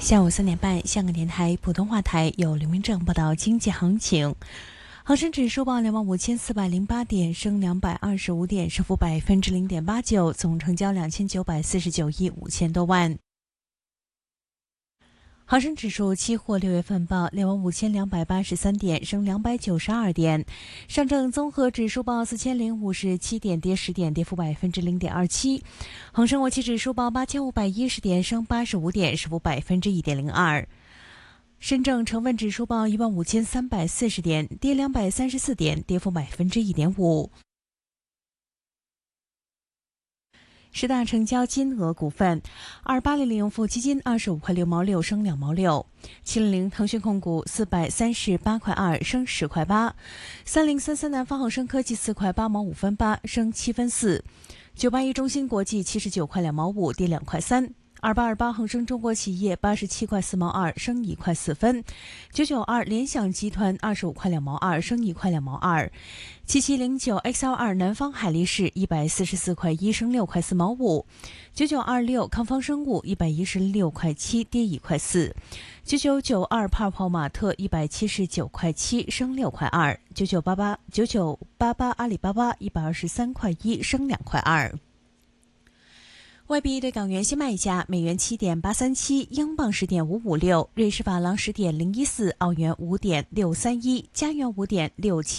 下午3点半，香港电台普通话台有刘明正报道经济行情。恒生指数报25,408点，升225点，升幅0.89%，总成交2949亿5千多万。恒生指数期货6月份报25,283点，升292点。上证综合指数报4,057点，跌10点，跌幅0.27%。恒生国际指数报8,510点，升85点，升幅1.02%。深证成分指数报15,340点，跌234点，跌幅1.5%。十大成交金额股份：2800盈富基金25块6毛6，升2毛6；700腾讯控股438块2，升10块8；3033南方恒生科技4块8毛5分8，升7分4；981中芯国际79块2毛5，跌2块3；2828恒生中国企业87块4毛2，升1块4分；992联想集团25块2毛2，升1块2毛2；7709 XL2 南方海力士144块1，升6块4毛5；9926康方生物116块7，跌1块4；9992泡泡玛特179块7，升6块2；9988阿里巴巴123块1，升2块2。外币对港元新卖价：美元7.837，英镑10.556，瑞士法郎10.014，澳元5.631，加元5.67。